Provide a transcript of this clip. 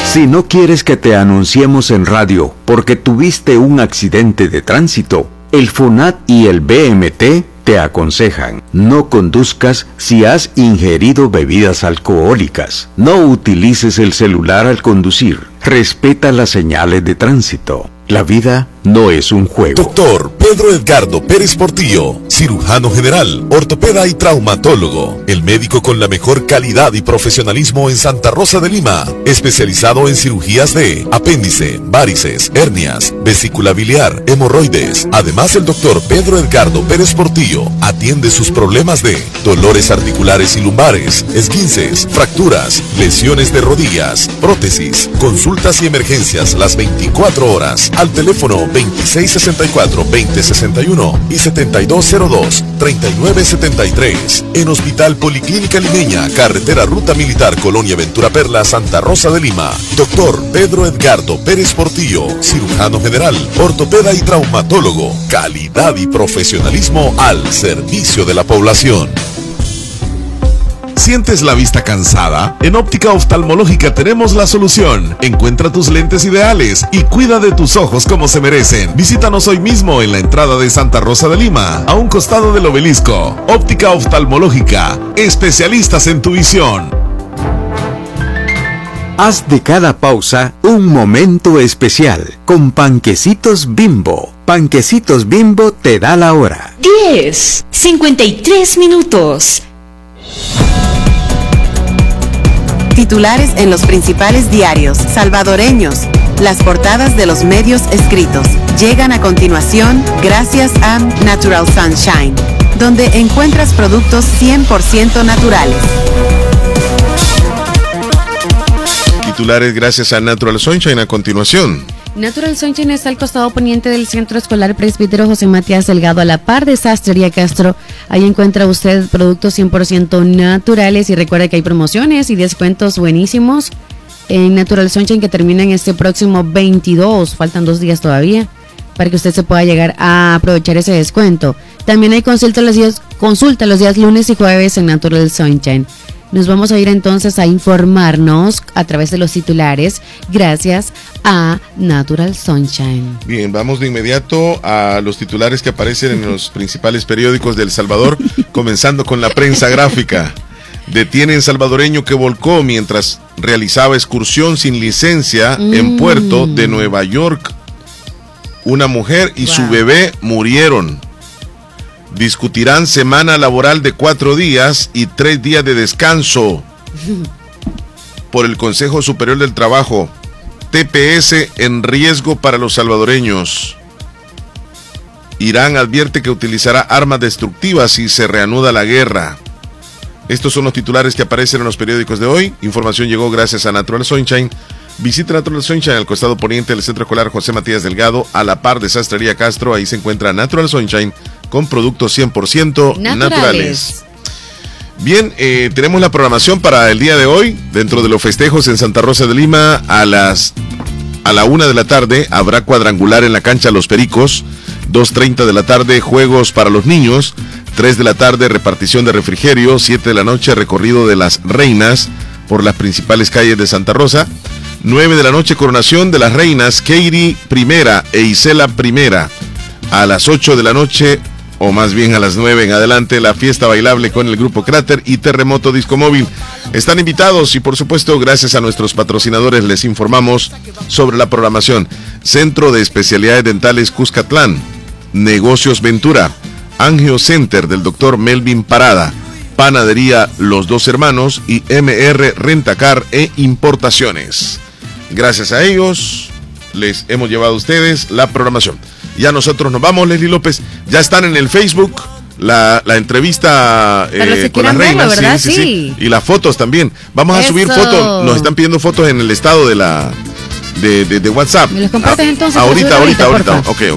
Si no quieres que te anunciemos en radio porque tuviste un accidente de tránsito, el FUNAT y el BMT te aconsejan: no conduzcas si has ingerido bebidas alcohólicas, no utilices el celular al conducir, respeta las señales de tránsito. La vida no es un juego. Doctor Pedro Edgardo Pérez Portillo, cirujano general, ortopeda y traumatólogo. El médico con la mejor calidad y profesionalismo en Santa Rosa de Lima. Especializado en cirugías de apéndice, varices, hernias, vesícula biliar, hemorroides. Además, el doctor Pedro Edgardo Pérez Portillo atiende sus problemas de dolores articulares y lumbares, esguinces, fracturas, lesiones de rodillas, prótesis, consultas y emergencias las 24 horas. Al teléfono 2664-2061 y 7202-3973. En Hospital Policlínica Limeña, Carretera Ruta Militar, Colonia Ventura Perla, Santa Rosa de Lima. Doctor Pedro Edgardo Pérez Portillo, cirujano general, ortopeda y traumatólogo. Calidad y profesionalismo al servicio de la población. ¿Sientes la vista cansada? En Óptica Oftalmológica tenemos la solución. Encuentra tus lentes ideales y cuida de tus ojos como se merecen. Visítanos hoy mismo en la entrada de Santa Rosa de Lima, a un costado del obelisco. Óptica Oftalmológica, especialistas en tu visión. Haz de cada pausa un momento especial con Panquecitos Bimbo. Panquecitos Bimbo te da la hora. 10:53. Titulares en los principales diarios salvadoreños. Las portadas de los medios escritos llegan a continuación gracias a Natural Sunshine, donde encuentras productos 100% naturales. Titulares gracias a Natural Sunshine a continuación. Natural Sunshine está al costado poniente del Centro Escolar Presbítero José Matías Delgado, a la par de Sastrería Castro. Ahí encuentra usted productos 100% naturales y recuerda que hay promociones y descuentos buenísimos en Natural Sunshine que terminan este próximo 22. Faltan 2 días todavía para que usted se pueda llegar a aprovechar ese descuento. También hay consulta los días lunes y jueves en Natural Sunshine. Nos vamos a ir entonces a informarnos a través de los titulares gracias a Natural Sunshine. Bien, vamos de inmediato a los titulares que aparecen en los principales periódicos de El Salvador, comenzando con la prensa gráfica. Detienen salvadoreño que volcó mientras realizaba excursión sin licencia en puerto de Nueva York. Una mujer y su bebé murieron. Discutirán semana laboral de 4 días y 3 días de descanso por el Consejo Superior del Trabajo. TPS en riesgo para los salvadoreños. Irán advierte que utilizará armas destructivas si se reanuda la guerra. Estos son los titulares que aparecen en los periódicos de hoy. Información llegó gracias a Natural Sunshine. Visita Natural Sunshine al costado poniente del Centro Escolar José Matías Delgado, a la par de Sastrería Castro. Ahí se encuentra Natural Sunshine con productos 100% naturales. Bien, tenemos la programación para el día de hoy. Dentro de los festejos en Santa Rosa de Lima, a la 1 de la tarde habrá cuadrangular en la cancha Los Pericos. 2:30 de la tarde, juegos para los niños. 3 de la tarde, repartición de refrigerio. 7 de la noche, recorrido de las reinas por las principales calles de Santa Rosa. 9 de la noche, coronación de las reinas Keiri I e Isela I. A las 8 de la noche, o más bien a las 9 en adelante, la fiesta bailable con el grupo Cráter y Terremoto Disco Móvil. Están invitados y por supuesto gracias a nuestros patrocinadores les informamos sobre la programación. Centro de Especialidades Dentales Cuscatlán, Negocios Ventura, Angio Center del Dr. Melvin Parada, Panadería Los Dos Hermanos y MR Rentacar e Importaciones. Gracias a ellos les hemos llevado a ustedes la programación. Ya nosotros nos vamos, Leslie López. Ya están en el Facebook la entrevista con las reinas, ¿verdad? Sí. Y las fotos también. Vamos a subir fotos. Nos están pidiendo fotos en el estado de WhatsApp. ¿Me los compartes entonces? Ahorita. Ok.